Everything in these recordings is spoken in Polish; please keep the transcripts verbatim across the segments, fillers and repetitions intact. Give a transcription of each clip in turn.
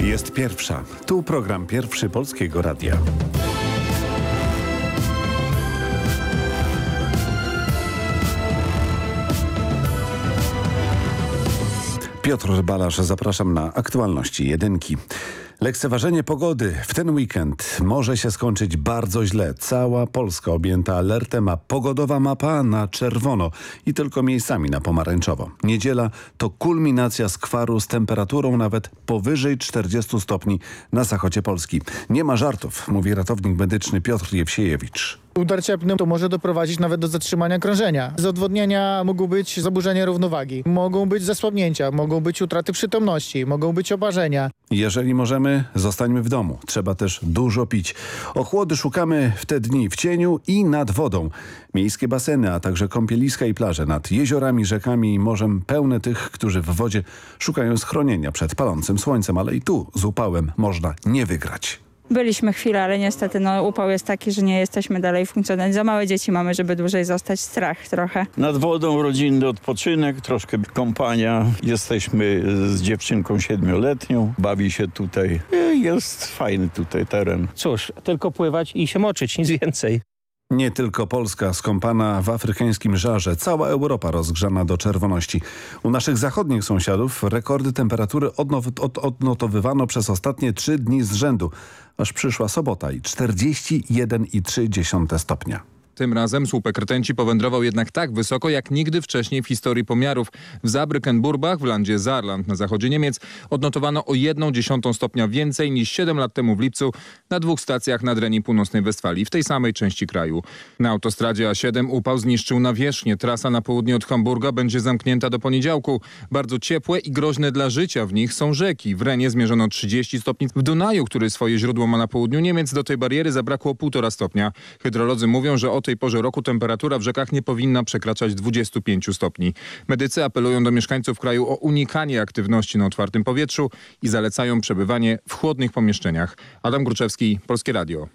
Jest pierwsza. Tu program Pierwszy Polskiego Radia. Piotr Balasz, zapraszam na aktualności jedynki. Lekceważenie pogody w ten weekend może się skończyć bardzo źle. Cała Polska objęta alertem, a pogodowa mapa na czerwono i tylko miejscami na pomarańczowo. Niedziela to kulminacja skwaru z temperaturą nawet powyżej czterdziestu stopni na zachodzie Polski. Nie ma żartów, mówi ratownik medyczny Piotr Jewsiejewicz. Udar cieplny to może doprowadzić nawet do zatrzymania krążenia. Z odwodnienia mogą być zaburzenia równowagi, mogą być zasłabnięcia, mogą być utraty przytomności, mogą być oparzenia. Jeżeli możemy, zostańmy w domu. Trzeba też dużo pić. Ochłody szukamy w te dni w cieniu i nad wodą. Miejskie baseny, a także kąpieliska i plaże nad jeziorami, rzekami i morzem pełne tych, którzy w wodzie szukają schronienia przed palącym słońcem, ale i tu z upałem można nie wygrać. Byliśmy chwilę, ale niestety no, upał jest taki, że nie jesteśmy dalej funkcjonalni. Za małe dzieci mamy, żeby dłużej zostać. Strach trochę. Nad wodą rodzinny odpoczynek, troszkę kąpania. Jesteśmy z dziewczynką siedmioletnią. Bawi się tutaj. Jest fajny tutaj teren. Cóż, tylko pływać i się moczyć, nic więcej. Nie tylko Polska skąpana w afrykańskim żarze, cała Europa rozgrzana do czerwoności. U naszych zachodnich sąsiadów rekordy temperatury odnow- od- odnotowywano przez ostatnie trzy dni z rzędu, aż przyszła sobota i czterdzieści jeden i trzy dziesiąte stopnia. Tym razem słupek rtęci powędrował jednak tak wysoko jak nigdy wcześniej w historii pomiarów. W Saarbrücken-Burbach w landzie Saarland na zachodzie Niemiec odnotowano o jedną dziesiątą stopnia więcej niż siedem lat temu w lipcu na dwóch stacjach nad Reni Północnej Westfalii w tej samej części kraju. Na autostradzie A siedem upał zniszczył nawierzchnię. Trasa na południe od Hamburga będzie zamknięta do poniedziałku. Bardzo ciepłe i groźne dla życia w nich są rzeki. W Renie zmierzono trzydzieści stopni. W Dunaju, który swoje źródło ma na południu Niemiec, do tej bariery zabrakło półtora stopnia. Hydrolodzy mówią, że od tej porze roku temperatura w rzekach nie powinna przekraczać dwudziestu pięciu stopni. Medycy apelują do mieszkańców kraju o unikanie aktywności na otwartym powietrzu i zalecają przebywanie w chłodnych pomieszczeniach. Adam Gruczewski, Polskie Radio.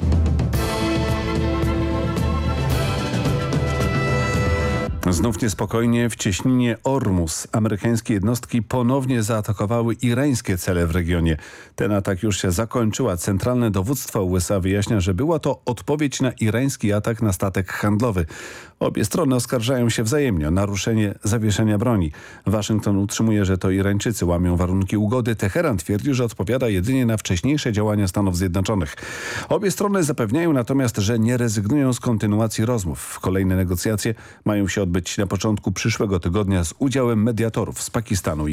Znów niespokojnie w cieśninie Ormus. Amerykańskie jednostki ponownie zaatakowały irańskie cele w regionie. Ten atak już się zakończył, a centralne dowództwo U S A wyjaśnia, że była to odpowiedź na irański atak na statek handlowy. Obie strony oskarżają się wzajemnie o naruszenie zawieszenia broni. Waszyngton utrzymuje, że to Irańczycy łamią warunki ugody. Teheran twierdzi, że odpowiada jedynie na wcześniejsze działania Stanów Zjednoczonych. Obie strony zapewniają natomiast, że nie rezygnują z kontynuacji rozmów. Kolejne negocjacje mają się odbyć na początku przyszłego tygodnia z udziałem mediatorów z Pakistanu i